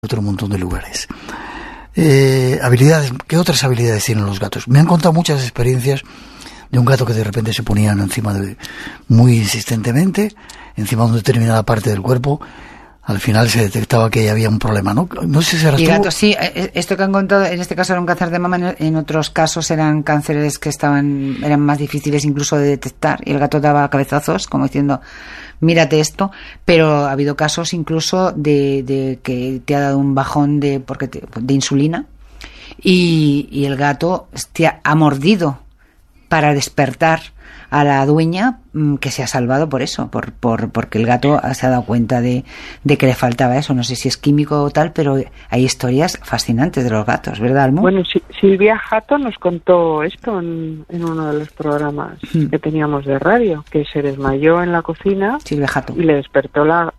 otro montón de lugares. Habilidades, ¿qué otras habilidades tienen los gatos? Me han contado muchas experiencias de un gato que de repente se ponían encima muy insistentemente, encima de una determinada parte del cuerpo. Al final se detectaba que había un problema, ¿no? No sé si eras tú. Gatos, sí, esto que han contado, en este caso era un cáncer de mama, en otros casos eran cánceres que eran más difíciles incluso de detectar, y el gato daba cabezazos, como diciendo, mírate esto, pero ha habido casos incluso de que te ha dado un bajón de insulina, y el gato te ha mordido para despertar a la dueña, que se ha salvado por eso, porque el gato se ha dado cuenta de que le faltaba eso. No sé si es químico o tal, pero hay historias fascinantes de los gatos, ¿verdad, Almu? Bueno, Silvia Jato nos contó esto en uno de los programas que teníamos de radio, que se desmayó en la cocina. Silvia Jato. Y le despertó la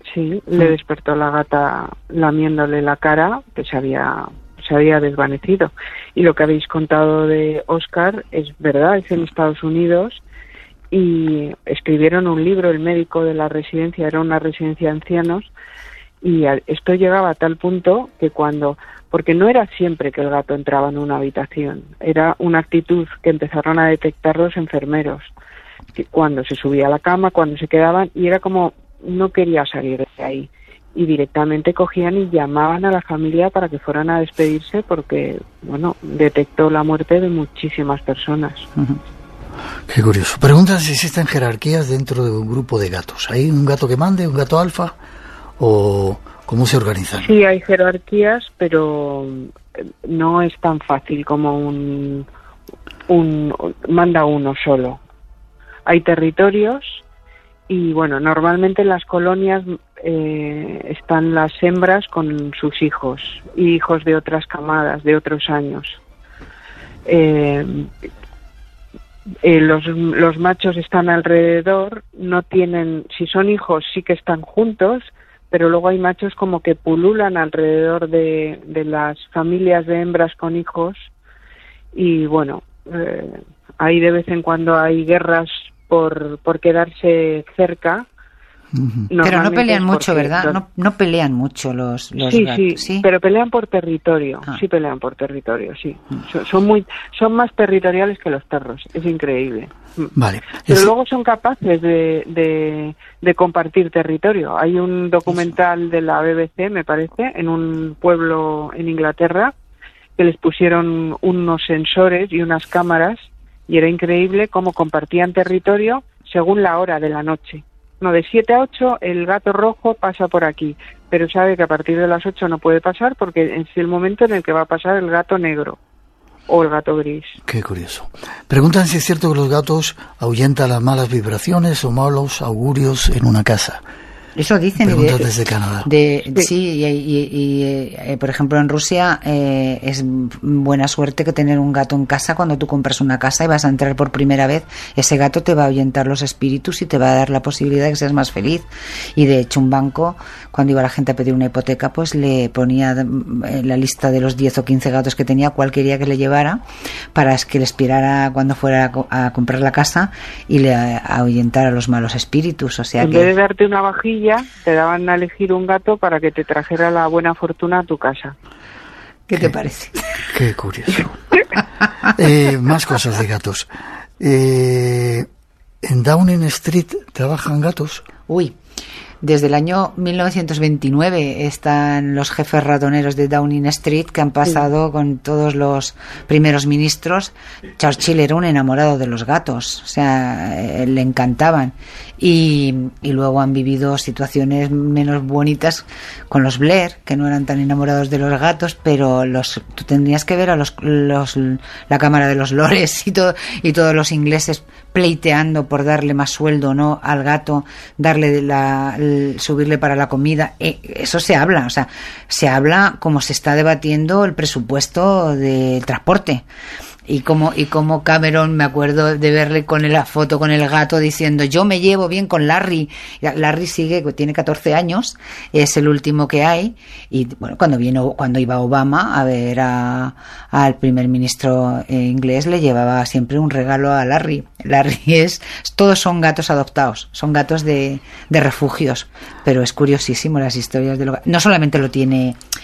gata lamiéndole la cara, que se había desvanecido. Y lo que habéis contado de Oscar es verdad, es en Estados Unidos, y escribieron un libro, el médico de la residencia, era una residencia de ancianos, y esto llegaba a tal punto que porque no era siempre que el gato entraba en una habitación, era una actitud que empezaron a detectar los enfermeros, que cuando se subía a la cama, cuando se quedaban, y era como no quería salir de ahí. Y directamente cogían y llamaban a la familia para que fueran a despedirse porque, detectó la muerte de muchísimas personas. Uh-huh. Qué curioso. Preguntan si existen jerarquías dentro de un grupo de gatos. ¿Hay un gato que mande, un gato alfa? ¿O cómo se organizan? Sí, hay jerarquías, pero no es tan fácil como manda uno solo. Hay territorios y, normalmente en las colonias están las hembras con sus hijos y hijos de otras camadas, de otros años. Los machos están alrededor, no tienen, si son hijos sí que están juntos, pero luego hay machos como que pululan alrededor de las familias de hembras con hijos y ahí de vez en cuando hay guerras por quedarse cerca. Pero no pelean mucho, ¿verdad? No pelean mucho los gatos. Sí, pero pelean por territorio. Sí, pelean por territorio, sí. Son más territoriales que los perros. Es increíble. Vale. Pero luego son capaces de compartir territorio. Hay un documental de la BBC, me parece, en un pueblo en Inglaterra, que les pusieron unos sensores y unas cámaras, y era increíble cómo compartían territorio según la hora de la noche. De 7 a 8 el gato rojo pasa por aquí, pero sabe que a partir de las 8 no puede pasar porque es el momento en el que va a pasar el gato negro o el gato gris. Qué curioso. Preguntan si es cierto que los gatos ahuyentan las malas vibraciones o malos augurios en una casa. Eso dicen. Preguntas desde Canadá. Sí, y por ejemplo en Rusia es buena suerte que tener un gato en casa. Cuando tú compras una casa y vas a entrar por primera vez, ese gato te va a ahuyentar los espíritus y te va a dar la posibilidad de que seas más feliz. Y de hecho un banco, cuando iba la gente a pedir una hipoteca, pues le ponía en la lista de los 10 o 15 gatos que tenía cuál quería que le llevara para que le esperara cuando fuera a comprar la casa y le ahuyentara los malos espíritus. O sea, en vez de darte una vajilla, te daban a elegir un gato para que te trajera la buena fortuna a tu casa. ¿Qué te parece? Qué curioso. Más cosas de gatos. ¿En Downing Street trabajan gatos? Uy, desde el año 1929 están los jefes ratoneros de Downing Street que han pasado con todos los primeros ministros. Churchill era un enamorado de los gatos, o sea, le encantaban. Y luego han vivido situaciones menos bonitas con los Blair, que no eran tan enamorados de los gatos, pero tú tendrías que ver a la Cámara de los Lores y todos los ingleses pleiteando por darle más sueldo, ¿no?, al gato, subirle para la comida. Eso se habla, o sea, se habla como se está debatiendo el presupuesto del transporte. Y como Cameron, me acuerdo de verle con la foto con el gato diciendo, yo me llevo bien con Larry. Larry tiene 14 años, es el último que hay. Y bueno, cuando iba Obama a ver al primer ministro inglés, le llevaba siempre un regalo a Larry. Larry todos son gatos adoptados, son gatos de refugios. Pero es curiosísimo las historias de no solamente lo tiene